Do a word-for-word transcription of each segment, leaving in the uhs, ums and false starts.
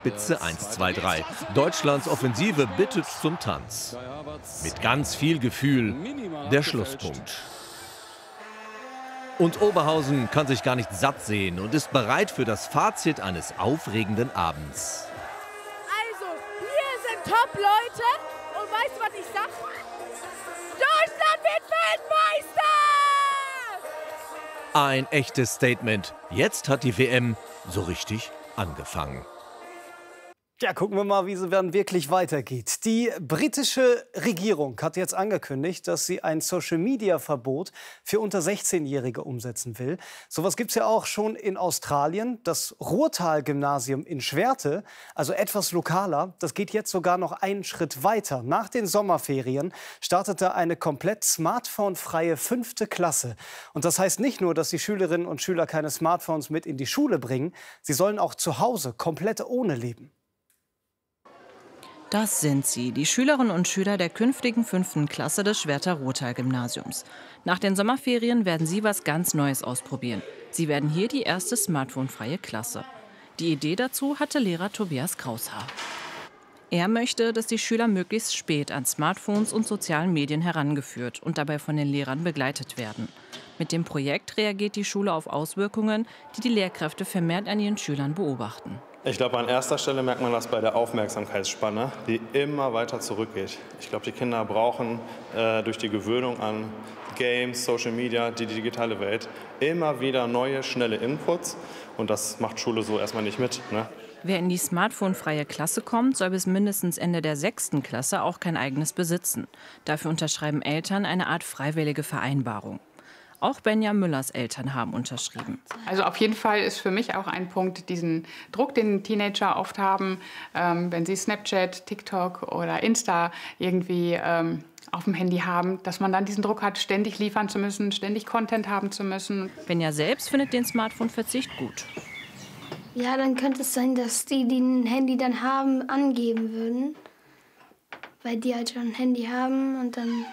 Spitze eins, zwei, drei. Deutschlands Offensive bittet zum Tanz. Mit ganz viel Gefühl der Schlusspunkt. Und Oberhausen kann sich gar nicht satt sehen und ist bereit für das Fazit eines aufregenden Abends. Also, hier sind Top-Leute und weißt du, was ich sag? Deutschland wird Weltmeister! Ein echtes Statement. Jetzt hat die W M so richtig angefangen. Ja, gucken wir mal, wie es dann wirklich weitergeht. Die britische Regierung hat jetzt angekündigt, dass sie ein Social-Media-Verbot für unter sechzehnjährige umsetzen will. Sowas gibt es ja auch schon in Australien. Das Ruhrtal-Gymnasium in Schwerte, also etwas lokaler, das geht jetzt sogar noch einen Schritt weiter. Nach den Sommerferien startete eine komplett smartphone-freie fünfte Klasse. Und das heißt nicht nur, dass die Schülerinnen und Schüler keine Smartphones mit in die Schule bringen, sie sollen auch zu Hause komplett ohne leben. Das sind sie, die Schülerinnen und Schüler der künftigen fünften Klasse des Schwerter Ruhrtal-Gymnasiums. Nach den Sommerferien werden sie was ganz Neues ausprobieren. Sie werden hier die erste smartphonefreie Klasse. Die Idee dazu hatte Lehrer Tobias Kraushaar. Er möchte, dass die Schüler möglichst spät an Smartphones und sozialen Medien herangeführt und dabei von den Lehrern begleitet werden. Mit dem Projekt reagiert die Schule auf Auswirkungen, die die Lehrkräfte vermehrt an ihren Schülern beobachten. Ich glaube, an erster Stelle merkt man das bei der Aufmerksamkeitsspanne, die immer weiter zurückgeht. Ich glaube, die Kinder brauchen äh, durch die Gewöhnung an Games, Social Media, die digitale Welt immer wieder neue, schnelle Inputs. Und das macht Schule so erstmal nicht mit, ne? Wer in die smartphonefreie Klasse kommt, soll bis mindestens Ende der sechsten Klasse auch kein eigenes besitzen. Dafür unterschreiben Eltern eine Art freiwillige Vereinbarung. Auch Benja Müllers Eltern haben unterschrieben. Also auf jeden Fall ist für mich auch ein Punkt, diesen Druck, den Teenager oft haben, ähm, wenn sie Snapchat, TikTok oder Insta irgendwie ähm, auf dem Handy haben, dass man dann diesen Druck hat, ständig liefern zu müssen, ständig Content haben zu müssen. Benja selbst findet den Smartphone-Verzicht gut. Ja, dann könnte es sein, dass die, die ein Handy dann haben, angeben würden. Weil die halt schon ein Handy haben und dann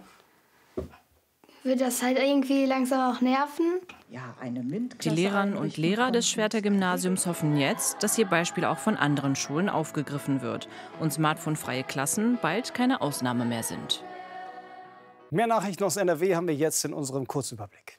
wird das halt irgendwie langsam auch nerven. Ja, eine Die Lehrerinnen und Lehrer des Schwerter Gymnasiums hoffen jetzt, dass ihr Beispiel auch von anderen Schulen aufgegriffen wird und smartphonefreie Klassen bald keine Ausnahme mehr sind. Mehr Nachrichten aus N R W haben wir jetzt in unserem Kurzüberblick.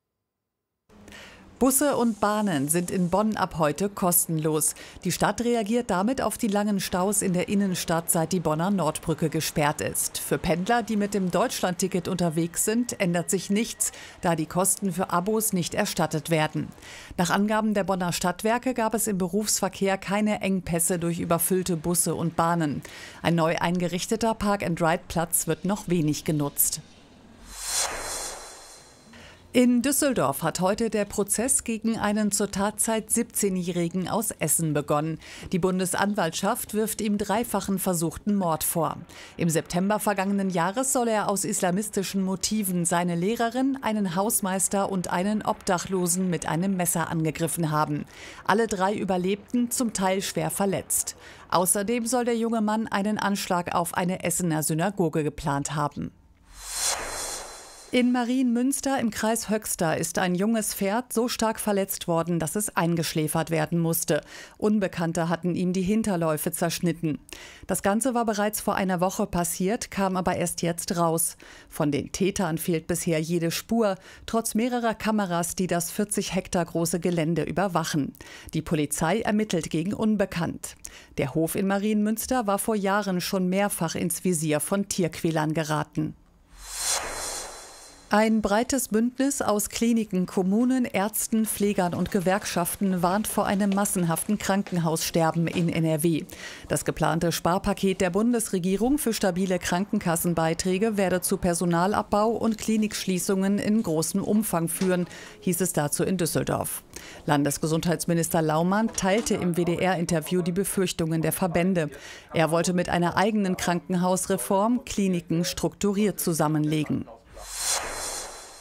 Busse und Bahnen sind in Bonn ab heute kostenlos. Die Stadt reagiert damit auf die langen Staus in der Innenstadt, seit die Bonner Nordbrücke gesperrt ist. Für Pendler, die mit dem Deutschlandticket unterwegs sind, ändert sich nichts, da die Kosten für Abos nicht erstattet werden. Nach Angaben der Bonner Stadtwerke gab es im Berufsverkehr keine Engpässe durch überfüllte Busse und Bahnen. Ein neu eingerichteter Park-and-Ride-Platz wird noch wenig genutzt. In Düsseldorf hat heute der Prozess gegen einen zur Tatzeit siebzehnjährigen aus Essen begonnen. Die Bundesanwaltschaft wirft ihm dreifachen versuchten Mord vor. Im September vergangenen Jahres soll er aus islamistischen Motiven seine Lehrerin, einen Hausmeister und einen Obdachlosen mit einem Messer angegriffen haben. Alle drei überlebten, zum Teil schwer verletzt. Außerdem soll der junge Mann einen Anschlag auf eine Essener Synagoge geplant haben. In Marienmünster im Kreis Höxter ist ein junges Pferd so stark verletzt worden, dass es eingeschläfert werden musste. Unbekannte hatten ihm die Hinterläufe zerschnitten. Das Ganze war bereits vor einer Woche passiert, kam aber erst jetzt raus. Von den Tätern fehlt bisher jede Spur, trotz mehrerer Kameras, die das vierzig Hektar große Gelände überwachen. Die Polizei ermittelt gegen Unbekannt. Der Hof in Marienmünster war vor Jahren schon mehrfach ins Visier von Tierquälern geraten. Ein breites Bündnis aus Kliniken, Kommunen, Ärzten, Pflegern und Gewerkschaften warnt vor einem massenhaften Krankenhaussterben in N R W. Das geplante Sparpaket der Bundesregierung für stabile Krankenkassenbeiträge werde zu Personalabbau und Klinikschließungen in großem Umfang führen, hieß es dazu in Düsseldorf. Landesgesundheitsminister Laumann teilte im W D R-Interview die Befürchtungen der Verbände. Er wollte mit einer eigenen Krankenhausreform Kliniken strukturiert zusammenlegen.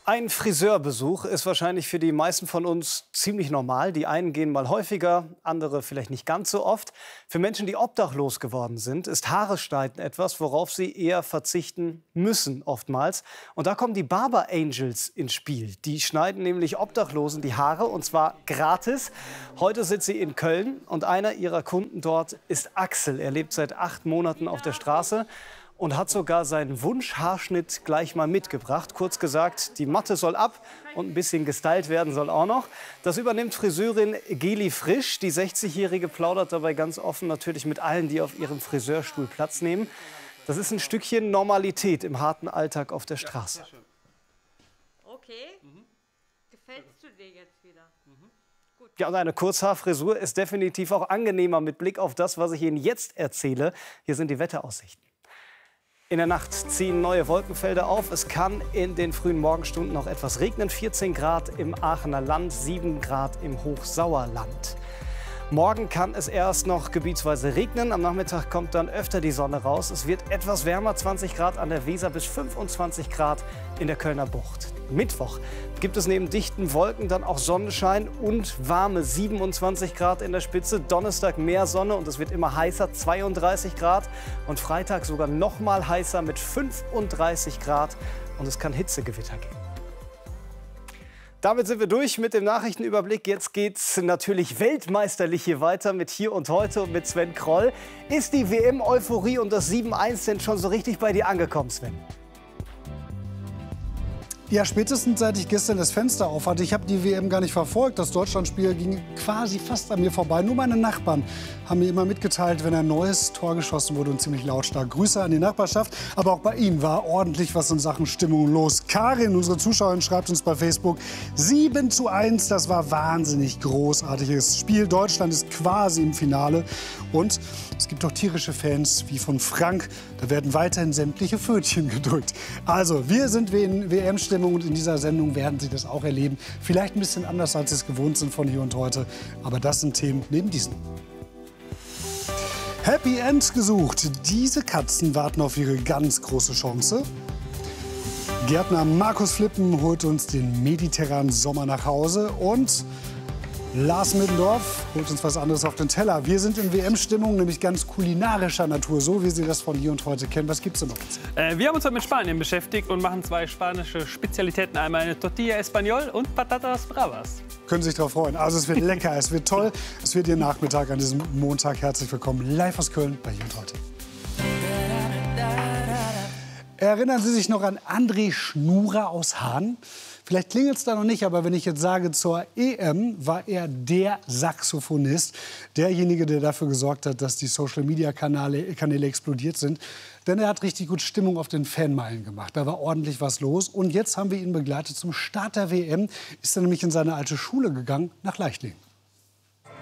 Ein Friseurbesuch ist wahrscheinlich für die meisten von uns ziemlich normal. Die einen gehen mal häufiger, andere vielleicht nicht ganz so oft. Für Menschen, die obdachlos geworden sind, ist Haare schneiden etwas, worauf sie eher verzichten müssen oftmals. Und da kommen die Barber Angels ins Spiel. Die schneiden nämlich Obdachlosen die Haare, und zwar gratis. Heute sind sie in Köln und einer ihrer Kunden dort ist Axel. Er lebt seit acht Monaten auf der Straße und hat sogar seinen Wunschhaarschnitt gleich mal mitgebracht. Kurz gesagt, die Matte soll ab und ein bisschen gestylt werden soll auch noch. Das übernimmt Friseurin Geli Frisch. Die sechzigjährige plaudert dabei ganz offen natürlich mit allen, die auf ihrem Friseurstuhl Platz nehmen. Das ist ein Stückchen Normalität im harten Alltag auf der Straße. Okay, gefällst du dir jetzt wieder? Gut. Ja, und eine Kurzhaarfrisur ist definitiv auch angenehmer mit Blick auf das, was ich Ihnen jetzt erzähle. Hier sind die Wetteraussichten. In der Nacht ziehen neue Wolkenfelder auf. Es kann in den frühen Morgenstunden noch etwas regnen. vierzehn Grad im Aachener Land, sieben Grad im Hochsauerland. Morgen kann es erst noch gebietsweise regnen. Am Nachmittag kommt dann öfter die Sonne raus. Es wird etwas wärmer, zwanzig Grad an der Weser bis fünfundzwanzig Grad in der Kölner Bucht. Mittwoch gibt es neben dichten Wolken dann auch Sonnenschein und warme siebenundzwanzig Grad in der Spitze. Donnerstag mehr Sonne und es wird immer heißer, zweiunddreißig Grad. Und Freitag sogar noch mal heißer mit fünfunddreißig Grad. Und es kann Hitzegewitter geben. Damit sind wir durch mit dem Nachrichtenüberblick. Jetzt geht's natürlich weltmeisterlich hier weiter mit Hier und Heute und mit Sven Kroll. Ist die W M-Euphorie und das sieben eins denn schon so richtig bei dir angekommen, Sven? Ja, spätestens seit ich gestern das Fenster auf hatte. Ich habe die W M gar nicht verfolgt. Das Deutschlandspiel ging quasi fast an mir vorbei. Nur meine Nachbarn haben mir immer mitgeteilt, wenn ein neues Tor geschossen wurde und ziemlich lautstark. Grüße an die Nachbarschaft. Aber auch bei Ihnen war ordentlich was in Sachen Stimmung los. Karin, unsere Zuschauerin, schreibt uns bei Facebook, sieben zu eins, das war wahnsinnig großartiges Spiel. Deutschland ist quasi im Finale. Und es gibt auch tierische Fans wie von Frank. Da werden weiterhin sämtliche Pfötchen gedrückt. Also, wir sind in W M-Stimmung und in dieser Sendung werden Sie das auch erleben. Vielleicht ein bisschen anders, als Sie es gewohnt sind von Hier und Heute. Aber das sind Themen neben diesen. Happy End gesucht. Diese Katzen warten auf ihre ganz große Chance. Gärtner Markus Flippen holt uns den mediterranen Sommer nach Hause. Und Lars Middendorf holt uns was anderes auf den Teller. Wir sind in W M-Stimmung, nämlich ganz kulinarischer Natur, so wie Sie das von Hier und Heute kennen. Was gibt's denn noch? Äh, wir haben uns heute mit Spanien beschäftigt und machen zwei spanische Spezialitäten. Einmal eine Tortilla Español und Patatas Bravas. Können Sie sich darauf freuen. Also es wird lecker, es wird toll. Es wird Ihr Nachmittag an diesem Montag. Herzlich willkommen live aus Köln bei Hier und Heute. Erinnern Sie sich noch an André Schnurer aus Hahn? Vielleicht klingelt es da noch nicht, aber wenn ich jetzt sage, zur E M war er der Saxophonist. Derjenige, der dafür gesorgt hat, dass die Social-Media-Kanäle Kanäle explodiert sind. Denn er hat richtig gut Stimmung auf den Fanmeilen gemacht. Da war ordentlich was los. Und jetzt haben wir ihn begleitet zum Start der W M. Ist er nämlich in seine alte Schule gegangen, nach Leichtlingen.